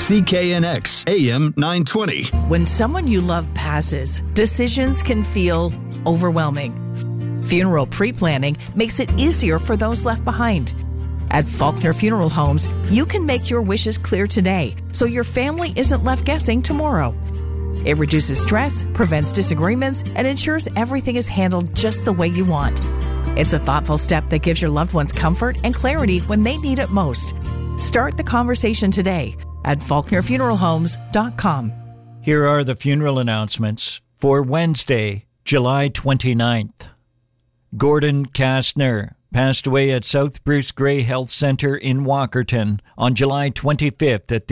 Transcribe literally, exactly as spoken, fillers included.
C K N X A M nine twenty. When someone you love passes, decisions can feel overwhelming. Funeral pre-planning makes it easier for those left behind. At Faulkner Funeral Homes, you can make your wishes clear today so your family isn't left guessing tomorrow. It reduces stress, prevents disagreements, and ensures everything is handled just the way you want. It's a thoughtful step that gives your loved ones comfort and clarity when they need it most. Start the conversation today at faulkner funeral homes dot com. Here are the funeral announcements for Wednesday, July twenty-ninth. Gordon Kastner passed away at South Bruce Gray Health Center in Walkerton on July twenty-fifth at the